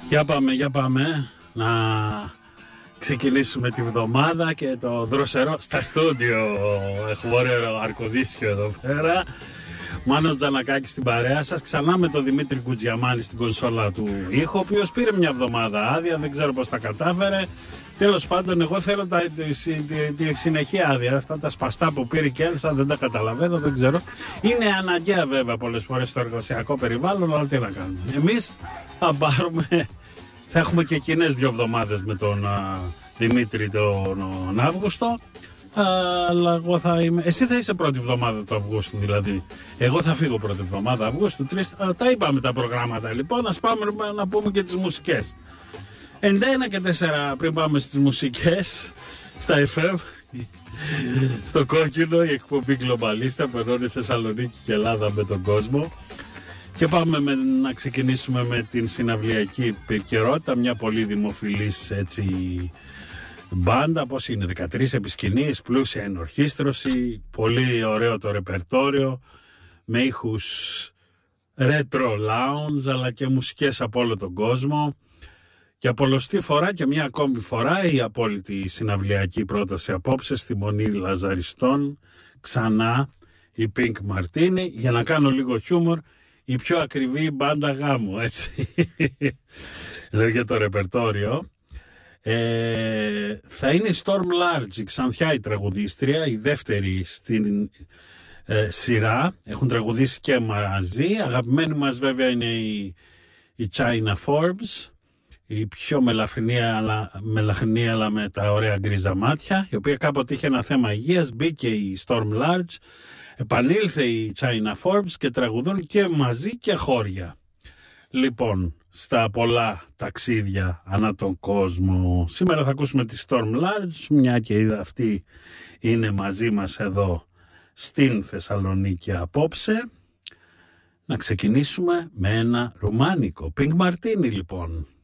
Για πάμε να ξεκινήσουμε τη βδομάδα και το δροσερό στα στούντιο. Έχουμε ωραίο αρκοδίσιο εδώ πέρα. Μάνος Τζανακάκης στην παρέα σας. Ξανά με τον Δημήτρη Κουτζιαμάνη στην κονσόλα του ήχου, ο οποίος πήρε μια εβδομάδα άδεια, δεν ξέρω πώς τα κατάφερε. Τέλος πάντων, εγώ θέλω τη συνεχή άδεια. Αυτά τα σπαστά που πήρε και έλσα δεν τα καταλαβαίνω, δεν ξέρω. Είναι αναγκαία βέβαια πολλές φορές στο εργασιακό περιβάλλον, αλλά τι να κάνουμε. Εμείς θα έχουμε και εκείνες 2 εβδομάδες με τον Δημήτρη τον Αύγουστο. Αλλά εγώ θα είμαι. Εσύ θα είσαι πρώτη εβδομάδα του Αυγούστου, δηλαδή. Εγώ θα φύγω πρώτη εβδομάδα Αυγούστου. Τα είπαμε τα προγράμματα λοιπόν. Ας πάμε να πούμε και τις μουσικές. 91 και 4 πριν πάμε στις μουσικές. Στα FM. Στο κόκκινο η εκπομπή Γκλομπαλίστα που ενώνει Θεσσαλονίκη και Ελλάδα με τον κόσμο. Και πάμε να ξεκινήσουμε με την συναυλιακή επικαιρότητα. Μια πολύ δημοφιλής έτσι μπάντα, πώς είναι, 13 επισκηνίες, πλούσια ενορχήστρωση, πολύ ωραίο το ρεπερτόριο, με ήχους retro lounge, αλλά και μουσικές από όλο τον κόσμο. Και απολωστή φορά και μια ακόμη φορά η απόλυτη συναυλιακή πρόταση απόψε στη Μονή Λαζαριστών, ξανά η Pink Martini, για να κάνω λίγο χιούμορ, η πιο ακριβή μπάντα γάμου, έτσι. Λέω για το ρεπερτόριο. Θα είναι η Storm Large, η Ξανθιά η τραγουδίστρια, η δεύτερη στην σειρά. Έχουν τραγουδήσει και μαζί. Αγαπημένη μας βέβαια είναι η China Forbes, η πιο μελαχρινή αλλά με τα ωραία γκρίζα μάτια, η οποία κάποτε είχε ένα θέμα υγείας. Μπήκε η Storm Large, επανήλθε η China Forbes και τραγουδούν και μαζί και χώρια. Λοιπόν, στα πολλά ταξίδια ανά τον κόσμο. Σήμερα θα ακούσουμε τη Storm Large, μια και είδα αυτή είναι μαζί μας εδώ στην Θεσσαλονίκη απόψε. Να ξεκινήσουμε με ένα ρουμάνικο. Pink Martini λοιπόν.